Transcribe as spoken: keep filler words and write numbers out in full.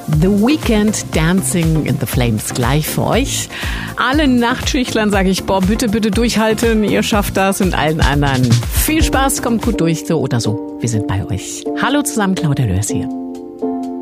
The Weeknd, Dancing in the Flames, gleich für euch. Allen Nachtschüchtlern sage ich, boah, bitte, bitte durchhalten, ihr schafft das, und allen anderen viel Spaß, kommt gut durch, so oder so. Wir sind bei euch. Hallo zusammen, Claudia Lörs hier.